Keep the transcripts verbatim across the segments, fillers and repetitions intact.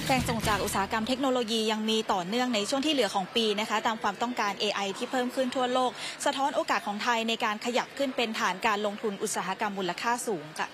แรงส่งจากอุตสาหกรรมเทคโนโลยียังมีต่อเนื่องในช่วงที่เหลือของปีนะคะตามความต้องการ เอ ไอ ที่เพิ่มขึ้นทั่วโลกสะท้อนโอกาสของไทยในการขยับขึ้นเป็นฐานการลงทุนอุตสาหกรรมมูลค่าสูงค่ะ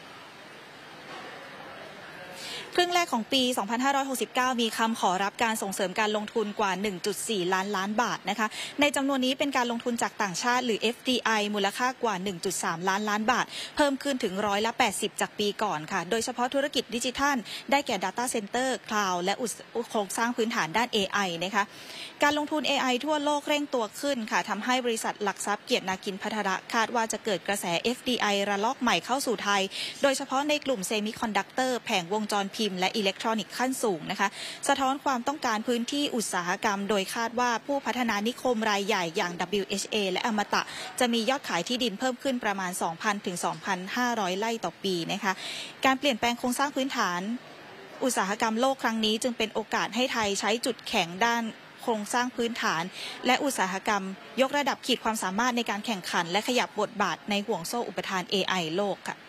ครึ่งแรกของปี สองพันห้าร้อยหกสิบเก้า มีคำขอรับการส่งเสริมการลงทุนกว่า หนึ่งจุดสี่ ล้านล้านบาทนะคะในจำนวนนี้เป็นการลงทุนจากต่างชาติหรือ เอฟ ดี ไอ มูลค่ากว่า หนึ่งจุดสาม ล้านล้านบาทเพิ่มขึ้นถึงร้อยละ แปดสิบ จากปีก่อนค่ะโดยเฉพาะธุรกิจดิจิทัลได้แก่ Data Center Cloud และโครงสร้างพื้นฐานด้าน เอ ไอ นะคะการลงทุน เอ ไอ ทั่วโลกเร่งตัวขึ้นค่ะทำให้บริษัทหลักทรัพย์เกียรตินาคินพัฒระคาดว่าจะเกิดกระแส เอฟ ดี ไอ ระลอกใหม่เข้าสู่ไทยโดยเฉพาะในกลุ่มเซมิคอนดักเตอร์แผงวงจรพิมพ์และอิเล็กทรอนิกส์ขั้นสูงนะคะสะท้อนความต้องการพื้นที่อุตสาหกรรมโดยคาดว่าผู้พัฒนานิคมรายใหญ่อย่าง ดับเบิลยู เอช เอ และอมตะจะมียอดขายที่ดินเพิ่มขึ้นประมาณ สองพัน ถึง สองพันห้าร้อย ไร่ต่อปีนะคะการเปลี่ยนแปลงโครงสร้างพื้นฐานอุตสาหกรรมโลกครั้งนี้จึงเป็นโอกาสให้ไทยใช้จุดแข็งด้านโครงสร้างพื้นฐานและอุตสาหกรรมยกระดับขีดความสามารถในการแข่งขันและขยับบทบาทในห่วงโซ่อุปทาน เอ ไอ โลกค่ะ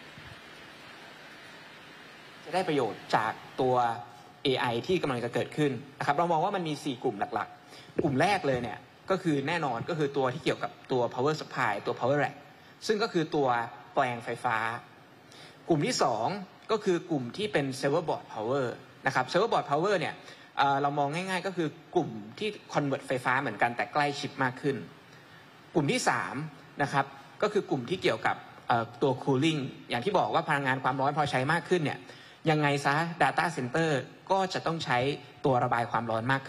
จะได้ประโยชน์จากตัว เอ ไอ ที่กำลังจะเกิดขึ้นนะครับเรามองว่ามันมีสี่กลุ่มหลักๆกลุ่มแรกเลยเนี่ยก็คือแน่นอนก็คือตัวที่เกี่ยวกับตัว power supply ตัว power rack ซึ่งก็คือตัวแปลงไฟฟ้ากลุ่มที่สองก็คือกลุ่มที่เป็น server board power นะครับ server board power เนี่ยเรามองง่ายๆก็คือกลุ่มที่ convert ไฟฟ้าเหมือนกันแต่ใกล้ชิปมากขึ้นกลุ่มที่สามนะครับก็คือกลุ่มที่เกี่ยวกับตัว cooling อย่างที่บอกว่าพลังงานความร้อนพอใช้มากขึ้นเนี่ยยังไงซะ data center ก็จะต้องใช้ตัวระบายความร้อนมาก